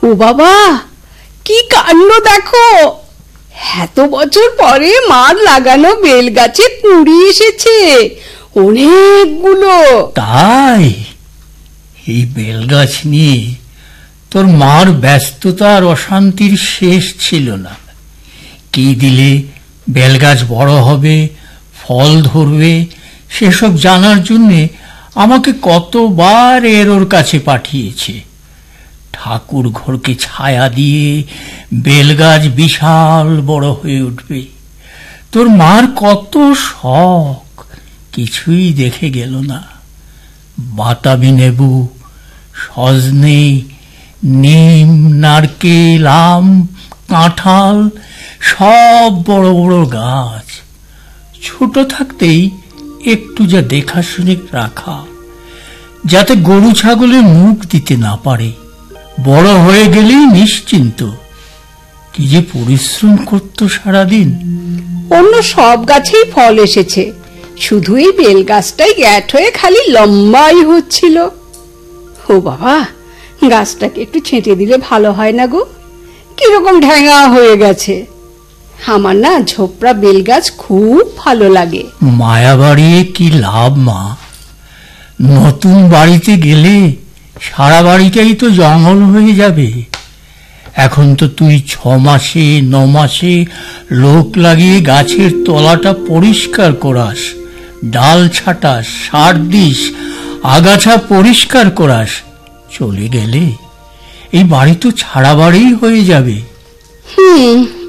ও বাবা, কি কাণ্ড দেখো! এত বছর পরে মার লাগানো বেল গাছে কুঁড়ি এসেছে অনেকগুলো। তাই? এই বেল গাছ নিয়ে তোর মার ব্যস্ততা আর অশান্তির শেষ ছিল না। কি দিলে বেলগাছ বড় হবে, ফল ধরবে, সেসব জানার জন্যে আমাকে কতবার ওর কাছে পাঠিয়েছে। ঠাকুর ঘরকে ছায়া দিয়ে বেলগাছ বিশাল বড় হয়ে উঠবে। তোর মার কত শখ, কিছুই দেখে গেল না। বাতাবি লেবু, সজনে, নিম, নারকেল, আম, কাঁঠাল সব বড় বড় গাছ। ছোট থাকতেই একটু যা দেখাশুনে রাখা, যাতে গরু ছাগলের মুখ দিতে না পারে। বড় হয়ে গেলেই নিশ্চিন্ত। কি যে পরিশ্রম করত সারাদিন। অন্য সব গাছেই ফল এসেছে, শুধু এই বেল গাছটাই গ্যাট হয়ে খালি লম্বাই হচ্ছিল। ও বাবা, গাছটাকে একটু ছেঁটে দিলে ভালো হয় না গো? কিরকম ঢ্যাঙা হয়ে গেছে। আমার না ঝোপড়া বেল গাছ খুব ভালো লাগে। মায়া বাড়িয়ে কি লাভ মা? নতুন বাড়িতে গেলে সারা বাড়িটাই তো জঙ্গল হয়ে যাবে। এখন তো তুই 6 মাসে 9 মাসে লোক লাগিয়ে গাছের তলাটা পরিষ্কার করাস, ডাল ছাটাস, সার দিস, আগাছা পরিষ্কার করাস। চলে গেলে এই বাড়ি তো ছাড়া বাড়ি হয়ে যাবে।